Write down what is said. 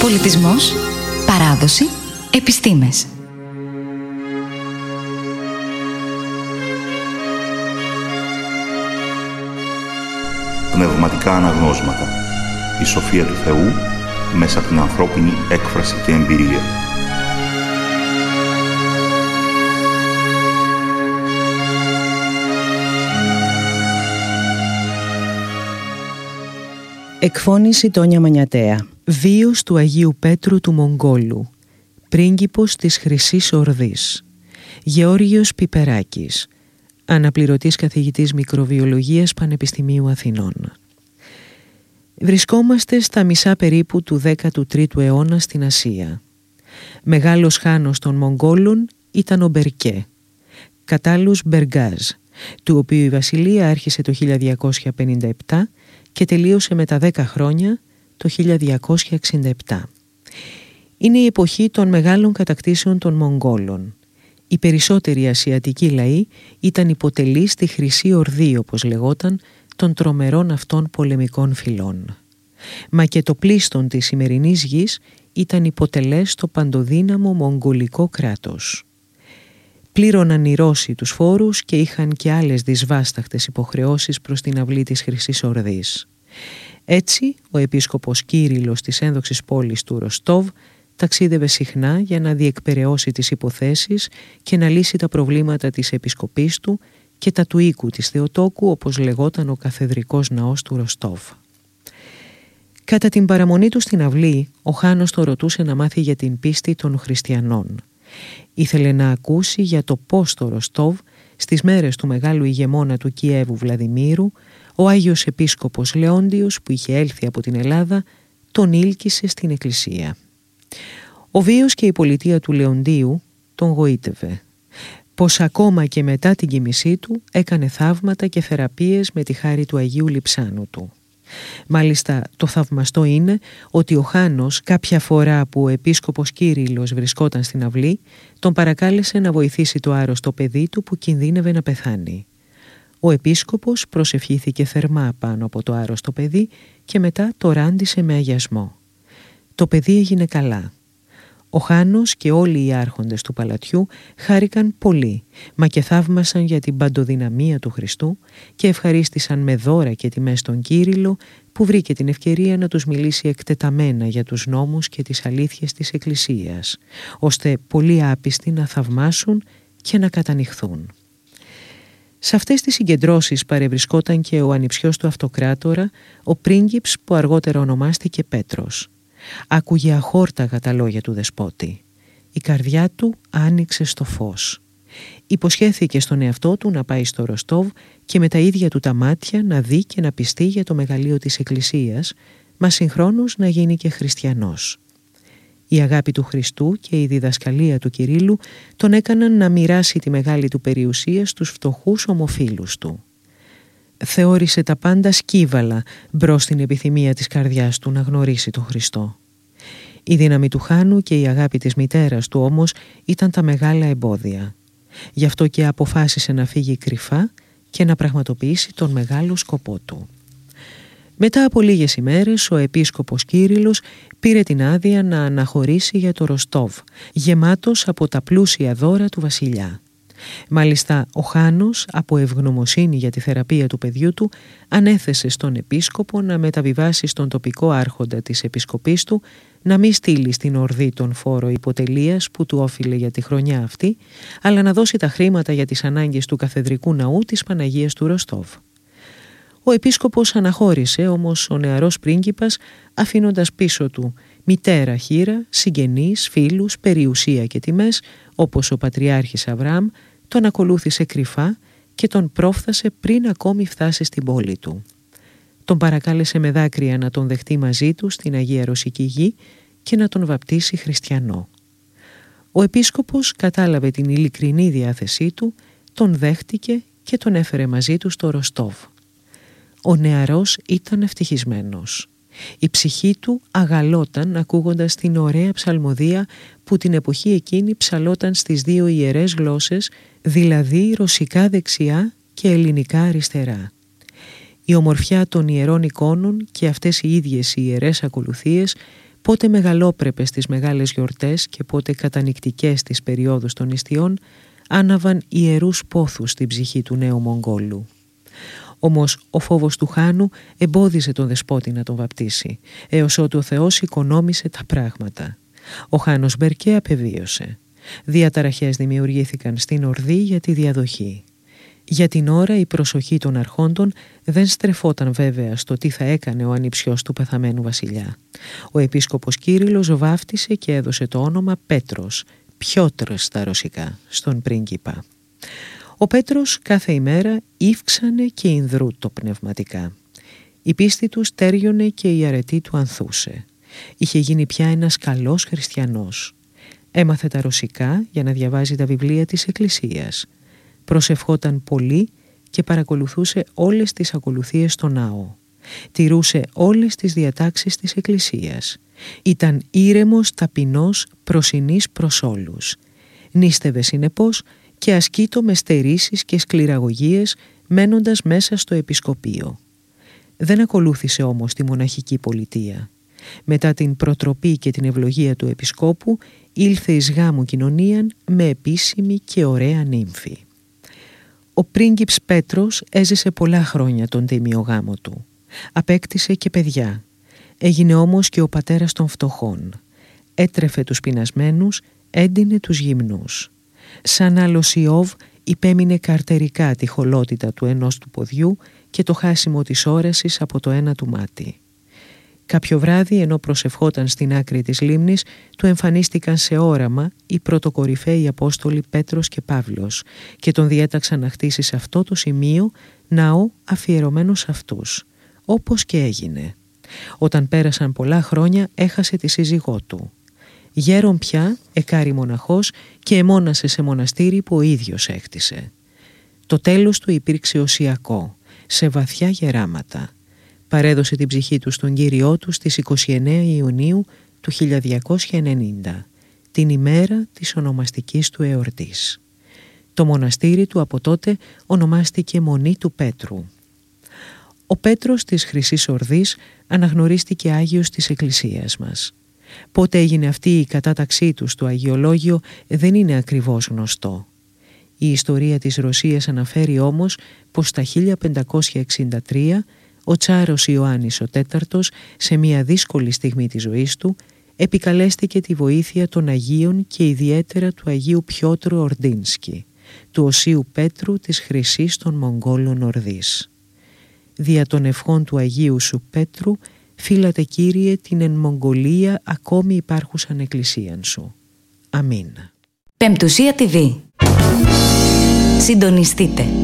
Πολιτισμός, παράδοση, επιστήμες. Πνευματικά αναγνώσματα. Η σοφία του Θεού μέσα από την ανθρώπινη έκφραση και εμπειρία. Εκφώνηση Τόνια Μανιατέα. Βίος του Αγίου Πέτρου του Μογγόλου. Πρίγκιπος της Χρυσής Ορδής. Γεώργιος Πιπεράκης. Αναπληρωτής καθηγητής μικροβιολογίας Πανεπιστημίου Αθηνών. Βρισκόμαστε στα μισά περίπου του 13ου αιώνα στην Ασία. Μεγάλος χάνος των Μογγόλων ήταν ο Μπερκέ, κατάλληλος Μπεργάζ, του οποίου η βασιλεία άρχισε το 1257 και τελείωσε με τα 10 χρόνια το 1267. Είναι η εποχή των μεγάλων κατακτήσεων των Μογγόλων. Οι περισσότεροι ασιατικοί λαοί ήταν υποτελείς στη Χρυσή Ορδή, όπως λεγόταν, των τρομερών αυτών πολεμικών φυλών. Μα και το πλείστον της σημερινής γης ήταν υποτελές στο παντοδύναμο μογγολικό κράτος. Πλήρωναν οι Ρώσοι τους φόρους και είχαν και άλλες δυσβάσταχτες υποχρεώσεις προς την αυλή της Χρυσής Ορδής. Έτσι, ο επίσκοπος Κύριλλος της ένδοξης πόλης του Ροστόβ ταξίδευε συχνά για να διεκπεραιώσει τις υποθέσεις και να λύσει τα προβλήματα της επισκοπής του και τα του οίκου της Θεοτόκου, όπως λεγόταν ο καθεδρικός ναός του Ροστόβ. Κατά την παραμονή του στην αυλή, ο χάνος το ρωτούσε να μάθει για την πίστη των χριστιανών. Ήθελε να ακούσει για το πώς το Ροστόβ, στις μέρες του μεγάλου ηγεμόνα του Κιέβου Βλαδιμήρου, ο Άγιος Επίσκοπος Λεόντιος, που είχε έλθει από την Ελλάδα, τον ήλκησε στην εκκλησία. Ο βίος και η πολιτεία του Λεοντίου τον γοήτευε. Πως ακόμα και μετά την κοιμησή του έκανε θαύματα και θεραπείες με τη χάρη του Αγίου Λειψάνου του. Μάλιστα το θαυμαστό είναι ότι ο χάνος κάποια φορά που ο επίσκοπος Κύριλλος βρισκόταν στην αυλή τον παρακάλεσε να βοηθήσει το άρρωστο παιδί του που κινδύνευε να πεθάνει. Ο επίσκοπος προσευχήθηκε θερμά πάνω από το άρρωστο παιδί και μετά το ράντισε με αγιασμό. Το παιδί έγινε καλά. Ο χάνος και όλοι οι άρχοντες του παλατιού χάρηκαν πολύ, μα και θαύμασαν για την παντοδυναμία του Χριστού και ευχαρίστησαν με δώρα και τιμές τον Κύριλλο, που βρήκε την ευκαιρία να τους μιλήσει εκτεταμένα για τους νόμους και τις αλήθειες της Εκκλησίας, ώστε πολλοί άπιστοι να θαυμάσουν και να κατανυχθούν. Σε αυτές τις συγκεντρώσεις παρευρισκόταν και ο ανιψιός του αυτοκράτορα, ο πρίγκιπς που αργότερα ονομάστηκε Πέτρος. Άκουγε αχόρταγα τα λόγια του δεσπότη. Η καρδιά του άνοιξε στο φως. Υποσχέθηκε στον εαυτό του να πάει στο Ροστόβ και με τα ίδια του τα μάτια να δει και να πιστεί για το μεγαλείο της Εκκλησίας, μα συγχρόνως να γίνει και χριστιανός. Η αγάπη του Χριστού και η διδασκαλία του Κυρίλλου τον έκαναν να μοιράσει τη μεγάλη του περιουσία στους φτωχούς ομοφύλους του. Θεώρησε τα πάντα σκύβαλα μπρος στην επιθυμία της καρδιάς του να γνωρίσει τον Χριστό. Η δύναμη του χάνου και η αγάπη της μητέρας του όμως ήταν τα μεγάλα εμπόδια. Γι' αυτό και αποφάσισε να φύγει κρυφά και να πραγματοποιήσει τον μεγάλο σκοπό του. Μετά από λίγες ημέρες ο επίσκοπος Κύριλλος πήρε την άδεια να αναχωρήσει για το Ροστόβ, γεμάτος από τα πλούσια δώρα του βασιλιά. Μάλιστα ο χάνος, από ευγνωμοσύνη για τη θεραπεία του παιδιού του, ανέθεσε στον επίσκοπο να μεταβιβάσει στον τοπικό άρχοντα της επισκοπής του να μην στείλει στην Ορδή τον φόρο υποτελείας που του όφιλε για τη χρονιά αυτή, αλλά να δώσει τα χρήματα για τις ανάγκες του καθεδρικού ναού της Παναγίας του Ροστόβ. Ο επίσκοπος αναχώρησε όμως ο νεαρός πρίγκιπας, αφήνοντας πίσω του μητέρα χήρα, συγγενείς, φίλους, περιουσία και τιμές, όπως ο Πατριάρχης Αβραάμ τον ακολούθησε κρυφά και τον πρόφθασε πριν ακόμη φτάσει στην πόλη του. Τον παρακάλεσε με δάκρυα να τον δεχτεί μαζί του στην Αγία Ρωσική Γη και να τον βαπτίσει χριστιανό. Ο επίσκοπος κατάλαβε την ειλικρινή διάθεσή του, τον δέχτηκε και τον έφερε μαζί του στο Ροστόβ. Ο νεαρός ήταν ευτυχισμένος. Η ψυχή του αγαλόταν ακούγοντας την ωραία ψαλμοδία που την εποχή εκείνη ψαλόταν στις δύο ιερές γλώσσες, δηλαδή ρωσικά δεξιά και ελληνικά αριστερά. Η ομορφιά των ιερών εικόνων και αυτές οι ίδιες οι ιερές ακολουθίες πότε μεγαλόπρεπες στις μεγάλες γιορτές και πότε κατανυκτικές στις περιόδους των νηστιών, άναβαν ιερούς πόθους στην ψυχή του νέου Μογγόλου. Όμως ο φόβος του χάνου εμπόδιζε τον δεσπότη να τον βαπτίσει, έως ότου ο Θεός οικονόμησε τα πράγματα. Ο χάνος Μπερκέ απεβίωσε. Διαταραχές δημιουργήθηκαν στην Ορδή για τη διαδοχή. Για την ώρα η προσοχή των αρχόντων δεν στρεφόταν βέβαια στο τι θα έκανε ο ανιψιός του πεθαμένου βασιλιά. Ο επίσκοπος Κύριλλος βάφτισε και έδωσε το όνομα Πέτρος, Πιότρ στα ρωσικά, στον πρίγκιπα. Ο Πέτρος κάθε ημέρα ύφξανε και ινδρούτο πνευματικά. Η πίστη του στέριωνε και η αρετή του ανθούσε. Είχε γίνει πια ένας καλός χριστιανός. Έμαθε τα ρωσικά για να διαβάζει τα βιβλία της Εκκλησίας. Προσευχόταν πολύ και παρακολουθούσε όλες τις ακολουθίες στο ναό. Τηρούσε όλες τις διατάξεις της Εκκλησίας. Ήταν ήρεμος, ταπεινός, προσινής προς όλους. Νίστευε συνεπώς και ασκείτο με στερήσεις και σκληραγωγίες, μένοντας μέσα στο επισκοπείο. Δεν ακολούθησε όμως τη μοναχική πολιτεία. Μετά την προτροπή και την ευλογία του επισκόπου, ήλθε εις γάμου κοινωνίαν με επίσημη και ωραία νύμφη. Ο πρίγκιπς Πέτρος έζησε πολλά χρόνια τον τίμιο γάμο του. Απέκτησε και παιδιά. Έγινε όμως και ο πατέρας των φτωχών. Έτρεφε τους πεινασμένους, έντυνε τους γυμνούς. Σαν άλλος Ιώβ υπέμεινε καρτερικά τη χολότητα του ενός του ποδιού και το χάσιμο της όρασης από το ένα του μάτι. Κάποιο βράδυ, ενώ προσευχόταν στην άκρη της λίμνης, του εμφανίστηκαν σε όραμα οι πρωτοκορυφαίοι Απόστολοι Πέτρος και Παύλος και τον διέταξαν να χτίσει σε αυτό το σημείο ναό αφιερωμένο σε αυτούς, όπως και έγινε. Όταν πέρασαν πολλά χρόνια έχασε τη σύζυγό του. Γέρον πια, εκάρη μοναχός και εμόνασε σε μοναστήρι που ο ίδιος έκτισε. Το τέλος του υπήρξε οσιακό, σε βαθιά γεράματα. Παρέδωσε την ψυχή του στον Κύριό του στις 29 Ιουνίου του 1290, την ημέρα της ονομαστικής του εορτής. Το μοναστήρι του από τότε ονομάστηκε Μονή του Πέτρου. Ο Πέτρος της Χρυσής Ορδής αναγνωρίστηκε Άγιος της Εκκλησίας μας. Πότε έγινε αυτή η κατάταξή του στο Αγιολόγιο δεν είναι ακριβώς γνωστό. Η ιστορία της Ρωσίας αναφέρει όμως πως στα 1563 ο Τσάρος Ιωάννης ο Τέταρτος, σε μια δύσκολη στιγμή της ζωής του, επικαλέστηκε τη βοήθεια των Αγίων και ιδιαίτερα του Αγίου Πιότρου Ορντίνσκι, του Οσίου Πέτρου της Χρυσής των Μογγόλων Ορδής. Δια των ευχών του Αγίου σου Πέτρου, φύλατε Κύριε την εν Μογγολία ακόμη υπάρχουσαν εκκλησίαν σου. Αμήν. Πεμπτουσία TV. Συντονιστείτε.